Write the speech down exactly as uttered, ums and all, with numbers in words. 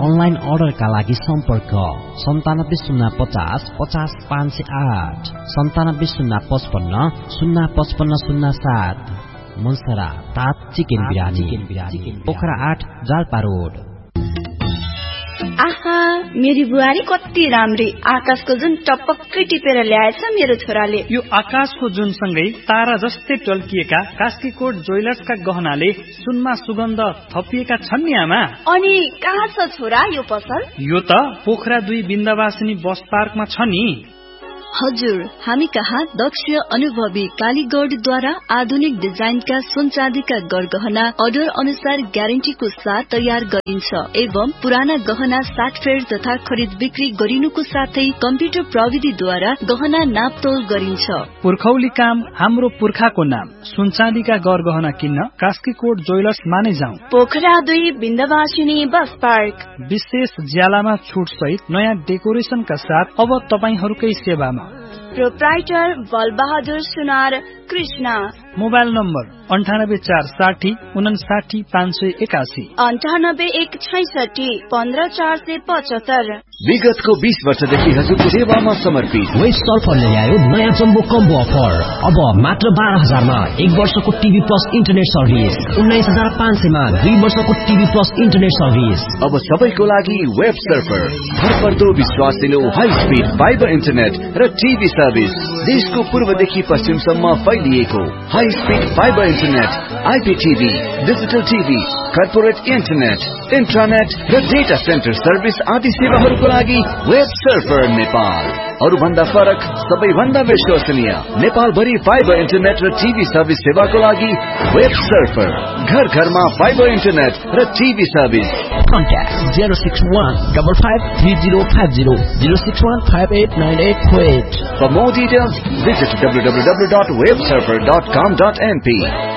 Online अर्डरका लागि सम्पर्क सन्तानब्बे शून्य पचास पचास पाँच सय आठ सन्तानब्बे शून्य पचपन्न शून्य पचपन्न शून्य सात। मनसरा तात चिकन बिरानी पोखरा आठ जालपा रोड। आहा मेरी बुहारी कति राम्री, आकाशको जुन टपक्कै टिपेर ल्याएछ मेरो छोराले। यो आकाशको जुन सँगै तारा जस्तै टल्किएका कास्कीकोट ज्वेलर्सका गहनाले सुनमा सुगन्ध थपिएका छन् नि आमा। अनि कहाँ छ छोरा यो पसल? यो त पोखरा दुई बिन्दावासिनी बस पार्कमा छ नि। हजुर, हामी कहाँ दक्ष अनुभवी कालीगढद्वारा आधुनिक डिजाइनका सुन चाँदीका गरगहना अर्डर अनुसार ग्यारेन्टीको साथ तयार गरिन्छ एवं पुराना गहना साटफेर तथा खरिद बिक्री गरिनुको साथै कम्प्युटर प्रविधिद्वारा गहना नापतोल गरिन्छ। पुर्खौली काम हाम्रो पुर्खाको नाम। सुन चाँदीका गरगहना किन्न कास्कीकोट ज्वेलर्स माने जाउँ। पोखरा दुई बिन्दावासिनी बस पार्क। विशेष ज्यालामा छुट सहित नयाँ डेकोरेसनका साथ अब तपाईहरूकै सेवामा। प्रोप्राइटर बलबहादुर सुनार कृष्ण। मोबाइल नम्बर अन्ठानब्बे चार साठी उनासाठी पाँच सय एकासी अन्ठानब्बे एक छैसठी पन्ध्र चार सय पचहत्तर। विगतको बीस वर्षदेखि हजुरको सेवामा समर्पित वेस्ट सल्फरले ल्यायो नयाँ जम्बो कम्बो अफर। अब मात्र बाह्र हजारमा एक वर्षको टिभी प्लस इन्टरनेट सर्भिस, उन्नाइस हजार पाँच सयमा दुई वर्षको टिभी प्लस इन्टरनेट सर्भिस। अब सबैको लागि वेब सर्फर, भरपर्दो विश्वासिलो हाई स्पिड फाइबर इन्टरनेट र टिभी सर्भिस। देशको पूर्वदेखि पश्चिमसम्म फैलिएको high speed fibre internet, आइपीटीभी, digital TV, corporate internet, इन्ट्रानेट र डेटा सेन्टर सर्भिस आदि सेवाहरूको लागि वेब सर्फर नेपाल। अरूभन्दा फरक, सबैभन्दा विश्वसनीय, नेपाल भरि फाइबर इन्टरनेट र टिभी सर्भिस सेवाको लागि वेब सर्फर। घर घरमा फाइबर इन्टरनेट र TV service. Contact zero six one five five three zero five zero zero six one five eight nine eight four eight. For more details, visit w w w dot web surfer dot com dot n p.